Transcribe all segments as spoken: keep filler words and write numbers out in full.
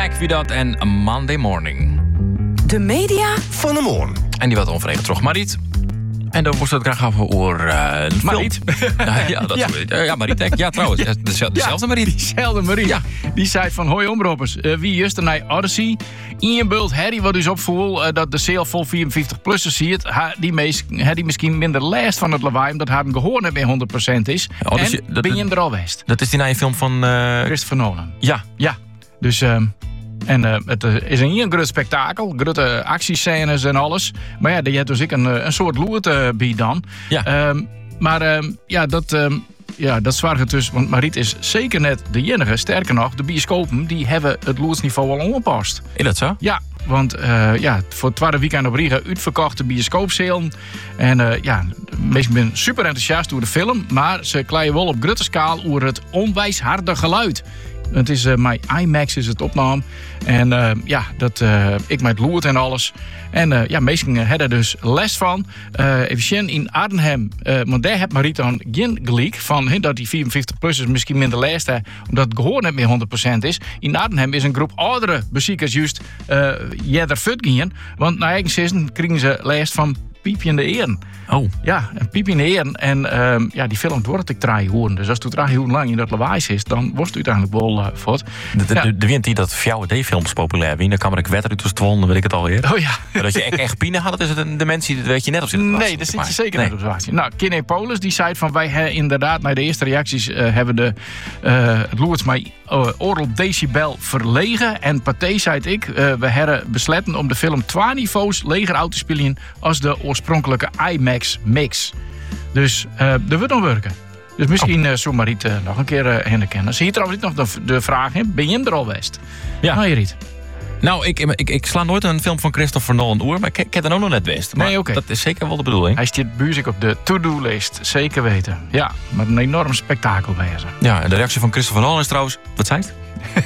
Kijk wie dat en Monday Morning. De media van de morgen. En die wat onverregen terug, Mariet. En dan moest het graag over over uh, Mariet. Ja, ja, dat, ja. ja Mariet. Ja, trouwens. Ja, dezelfde ja, Mariet. Diezelfde Mariet. Ja. Die zei van, hoi omroepers. Uh, wie juist er naar Odyssey? Ian Bult, Harry, wat dus opvoel uh, dat de sale vol vierenvijftig-plussers ziet. Ha, die mees, die misschien minder last van het lawaai, omdat haar gehoor net meer honderd procent is. Ja, Odyssey, en dat, ben je hem er al west. Dat is die nieuwe film van... Uh... Christopher Nolan. Ja. Ja. Dus... Uh, En uh, het is een heel groot spektakel, grote actiescènes en alles. Maar ja, je hebt dus ook een, een soort loert uh, bij dan. Ja. Um, maar um, ja, dat, um, ja, dat zwaar dus, want Mariet is zeker net de enige. Sterker nog, de bioscopen die hebben het loertsniveau al ongepast. Is dat zo? Ja. Want uh, ja, voor het tweede weekend op Riga uitverkochte bioscoopsalen. En uh, ja, ik ben super enthousiast over de film. Maar ze kleien wel op grote schaal over het onwijs harde geluid. Het is uh, mijn IMAX is het opname. En uh, ja, dat, uh, ik met loert en alles. En uh, ja, meesten hebben er dus les van. Uh, even in Arnhem. Uh, want daar heeft Mariet dan geen gelijk van he, dat die vierenvijftig-plussers misschien minder les hebben. Omdat het gehoor net meer honderd procent is. In Arnhem is een groep oudere beziekers juist uh, jeder fut gingen. Want na eigen zin krijgen ze les van piepjende eeren. Oh. Ja, een piepjende eeren. En um, ja, die film wordt ik draai horen. Dus als het draai hoe lang in dat lawaai is, dan wordt het uiteindelijk wel uh, voort. De, de, ja. de, de wint die dat Fjouwe D-films populair wie, dan kan ik wetter uit de stwon, weet ik het alweer. Oh ja. Maar dat je echt, echt pine had, is het een dementie, dat weet je net op zit. Nee, dat zit je zeker nee. net op z'n Nou, Kiné Polis die zei van wij hebben inderdaad naar de eerste reacties uh, hebben de uh, het loert mij uh, oral decibel verlegen. En Pathé zei ik, uh, we hebben besletten om de film twee niveaus leger uit te spelen als de oorspronkelijke IMAX mix. Dus uh, dat wordt dan werken. Dus misschien uh, zo Mariet uh, nog een keer uh, herkennen. Zie je trouwens nog de, de vraag in? Ben je hem er al west? Ja. Nou, Riet. Nou, ik, ik, ik sla nooit een film van Christopher Nolan oer, maar ik, ik heb er ook nog net west. Maar nee, oké. Dat is zeker wel de bedoeling. Hij staat buurlijk op de to-do-list, zeker weten. Ja, maar een enorm spektakel bij ze. Ja, en de reactie van Christopher Nolan is trouwens, wat zei het?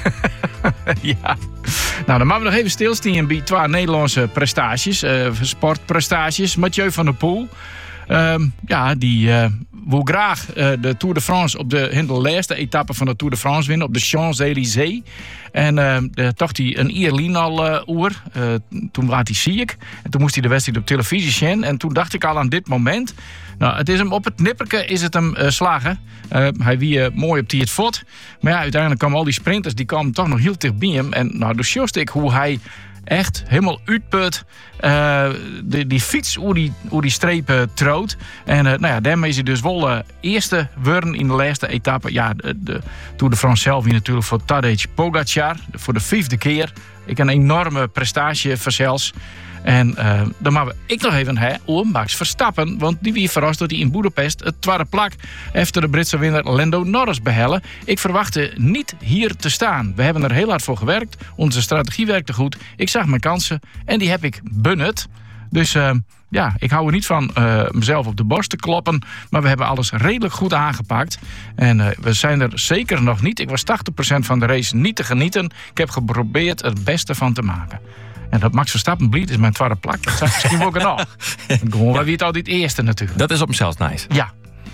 Ja. Nou, dan maken we nog even stilstaan bij twee Nederlandse prestaties, uh, sportprestaties. Mathieu van der Poel. Um, ja, die uh, wil graag uh, de Tour de France op de, de laatste etappe van de Tour de France winnen op de Champs-Élysées. En uh, de, toch hij een Ierlien al uh, oer. Uh, toen was hij ziek. En toen moest hij de wedstrijd op televisie zien. En toen dacht ik al aan dit moment. Nou, het is hem op het nipperke is het hem uh, slagen. Uh, hij wie uh, mooi op die het fot. Maar ja, uiteindelijk kwamen al die sprinters die kwamen toch nog heel dicht bij hem. En nou, dus just ik hoe hij echt helemaal uitput. Uh, die, die fiets hoe die, hoe die strepen troot. En uh, nou ja, daarmee is hij dus wel uh, eerste worden in de laatste etappe. Ja, de, de Tour de France zelf hier natuurlijk voor Tadej Pogacar. Voor de vijfde keer. Ik een enorme prestatie voor zelfs. En uh, dan maken we ik nog even hè, over Max Verstappen. Want die wie verrast dat hij in Boedapest het tweede plak efter de Britse winnaar Lando Norris behellen. Ik verwachtte niet hier te staan. We hebben er heel hard voor gewerkt. Onze strategie werkte goed. Ik zag mijn kansen en die heb ik benut. Dus uh, ja, ik hou er niet van uh, mezelf op de borst te kloppen. Maar we hebben alles redelijk goed aangepakt. En uh, we zijn er zeker nog niet. Ik was tachtig procent van de race niet te genieten. Ik heb geprobeerd er het beste van te maken. En dat Max Verstappen blieft is mijn tweede plak. Dat zou misschien ook nog. Gewoon, ja. Wie het altijd eerste natuurlijk. Dat is op zichzelf nice. Ja.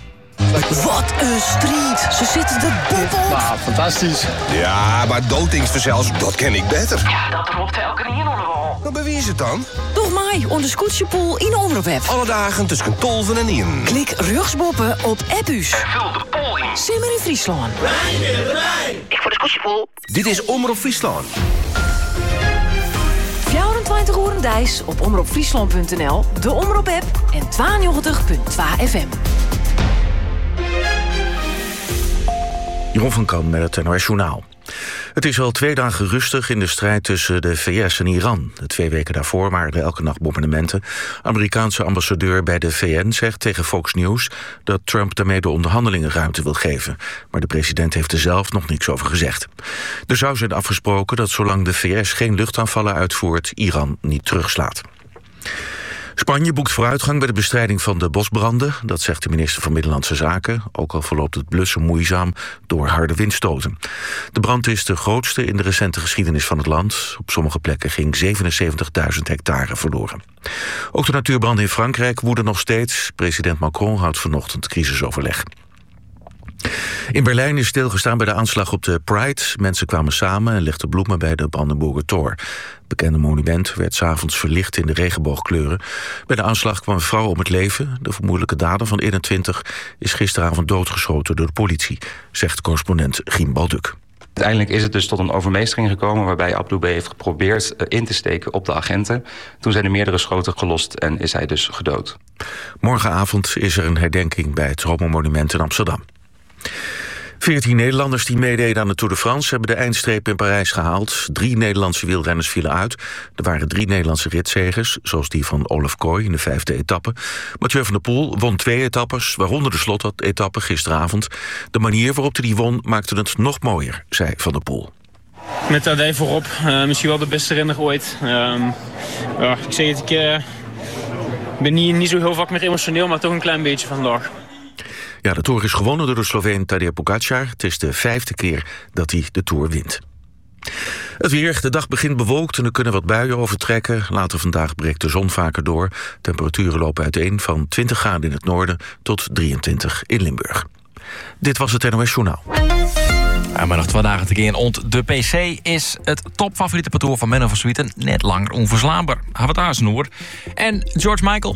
Wat een strijd. Ze zitten de boep op. Nou, fantastisch. Ja, maar dotingsverzels, dat ken ik beter. Ja, dat roept elke keer onder de wal. Maar bij wie is het dan? Doch mij, onder Scootjepoel in Omroep. Alle dagen tussen tolven en in. Klik rugsboppen op Appus. En vul de poll in. Simmer in Friesland. Ik voor de Scootjepoel. Dit is Omroep Friesland. vierentwintig uur Dijs op omroepfriesland punt n l, de Omroep-app en tweeënnegentig punt twee F M. Jeroen van Kan met het N O S Journaal. Het is al twee dagen rustig in de strijd tussen de V S en Iran. De twee weken daarvoor waren er elke nacht bombardementen. Amerikaanse ambassadeur bij de V N zegt tegen Fox News dat Trump daarmee de onderhandelingen ruimte wil geven. Maar de president heeft er zelf nog niks over gezegd. Er zou zijn afgesproken dat zolang de V S geen luchtaanvallen uitvoert, Iran niet terugslaat. Spanje boekt vooruitgang bij de bestrijding van de bosbranden. Dat zegt de minister van Binnenlandse Zaken. Ook al verloopt het blussen moeizaam door harde windstoten. De brand is de grootste in de recente geschiedenis van het land. Op sommige plekken ging zevenenzeventigduizend hectare verloren. Ook de natuurbranden in Frankrijk woeden nog steeds. President Macron houdt vanochtend crisisoverleg. In Berlijn is stilgestaan bij de aanslag op de Pride. Mensen kwamen samen en legden bloemen bij de Brandenburger Tor. Het bekende monument werd 's avonds verlicht in de regenboogkleuren. Bij de aanslag kwam een vrouw om het leven. De vermoedelijke dader van eenentwintig is gisteravond doodgeschoten door de politie, zegt correspondent Giem Balduk. Uiteindelijk is het dus tot een overmeestering gekomen waarbij Abdou B. heeft geprobeerd in te steken op de agenten. Toen zijn er meerdere schoten gelost en is hij dus gedood. Morgenavond is er een herdenking bij het Roma-monument in Amsterdam. Veertien Nederlanders die meededen aan de Tour de France hebben de eindstreep in Parijs gehaald. Drie Nederlandse wielrenners vielen uit. Er waren drie Nederlandse ritzegers, zoals die van Olaf Kooi in de vijfde etappe. Mathieu van der Poel won twee etappes, waaronder de slotetappe gisteravond. De manier waarop hij die won maakte het nog mooier, zei Van der Poel. Met Tadej voorop, uh, misschien wel de beste renner ooit. Uh, ja, ik zeg het, ik uh, ben niet, niet zo heel vaak meer emotioneel, maar toch een klein beetje vandaag. Ja, de Tour is gewonnen door de Sloveen Tadej Pogačar. Het is de vijfde keer dat hij de Tour wint. Het weer. De dag begint bewolkt en er kunnen wat buien overtrekken. Later vandaag breekt de zon vaker door. Temperaturen lopen uiteen van twintig graden in het noorden tot drieëntwintig in Limburg. Dit was het N O S Journaal. Ja, maar nog twee dagen te gaan. Ont de P C is het topfavoriete parcours van Menno van Swieten. Net langer onverslaanbaar. Avatar Snoer. En George Michael